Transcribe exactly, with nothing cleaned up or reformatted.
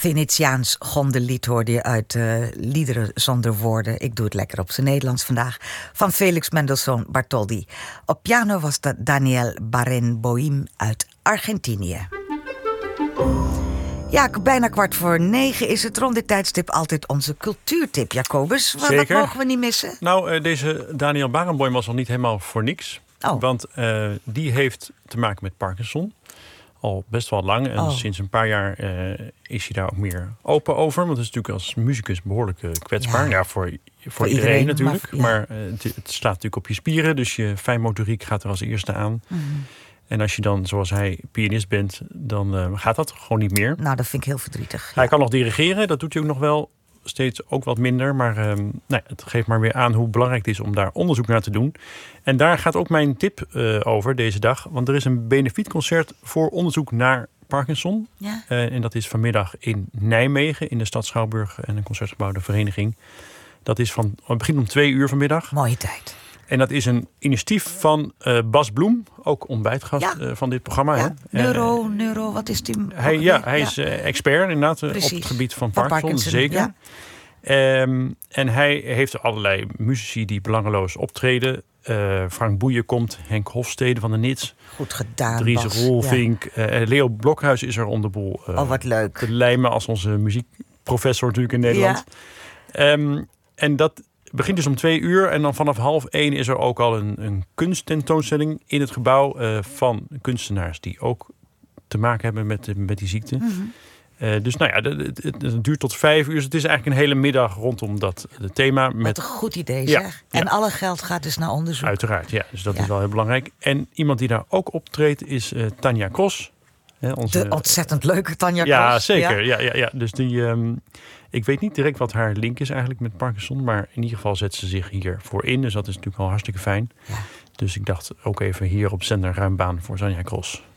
Venetiaans gondellied hoorde je uit uh, Liederen zonder woorden. Ik doe het lekker op zijn Nederlands vandaag. Van Felix Mendelssohn Bartholdy. Op piano was dat Daniel Barenboim uit Argentinië. Ja, bijna kwart voor negen is het rond dit tijdstip altijd onze cultuurtip, Jacobus. Wat, wat mogen we niet missen? Nou, uh, deze Daniel Barenboim was al niet helemaal voor niks. Oh. Want uh, die heeft te maken met Parkinson. Al best wel lang. En oh. sinds een paar jaar uh, is hij daar ook meer open over. Want het is natuurlijk als muzikus behoorlijk uh, kwetsbaar. Ja, ja voor, voor, voor iedereen, iedereen natuurlijk. Maar, ja. maar uh, het, het slaat natuurlijk op je spieren. Dus je fijnmotoriek gaat er als eerste aan. Mm. En als je dan, zoals hij, pianist bent, dan uh, gaat dat gewoon niet meer. Nou, dat vind ik heel verdrietig. Hij ja. kan nog dirigeren. Dat doet hij ook nog wel. Steeds ook wat minder. Maar um, nee, het geeft maar weer aan hoe belangrijk het is om daar onderzoek naar te doen. En daar gaat ook mijn tip uh, over deze dag. Want er is een benefietconcert voor onderzoek naar Parkinson. Ja. Uh, en dat is vanmiddag in Nijmegen, in de stad Schouwburg en een concertgebouw, de Vereniging. Dat is van, het begint om twee uur vanmiddag. Mooie tijd. En dat is een initiatief van uh, Bas Bloem, ook ontbijtgast ja. uh, van dit programma. Ja. Hè? Neuro, uh, neuro, wat is die? Hij, ja, hij ja. is uh, expert inderdaad uh, op het gebied van Parkinson, Parkinson zeker. Ja. Um, en hij heeft allerlei muzici die belangeloos optreden. Uh, Frank Boeien komt, Henk Hofstede van de Nits. Goed gedaan, Dries Bas. Roelvink. Ja. Uh, Leo Blokhuis is er om de boel. Uh, oh, wat leuk. Te lijmen als onze muziekprofessor natuurlijk in Nederland. Ja. Um, en dat begint dus om twee uur. En dan vanaf half één is er ook al een, een kunsttentoonstelling in het gebouw. Uh, van kunstenaars die ook te maken hebben met, met die ziekte. Mm-hmm. Uh, dus nou ja, het, het, het duurt tot vijf uur. Dus het is eigenlijk een hele middag rondom dat thema. Met... Wat een goed idee zeg. Ja, en ja. alle geld gaat dus naar onderzoek. Uiteraard, ja. Dus dat ja. is wel heel belangrijk. En iemand die daar ook optreedt is uh, Tanja Kros. Hè, onze, de ontzettend leuke Tanja Kros. Ja, zeker. Ja? Ja, ja, ja. Dus die, um, ik weet niet direct wat haar link is eigenlijk met Parkinson. Maar in ieder geval zet ze zich hiervoor in. Dus dat is natuurlijk al hartstikke fijn. Ja. Dus ik dacht ook even hier op zender ruim baan voor Tanja Kros.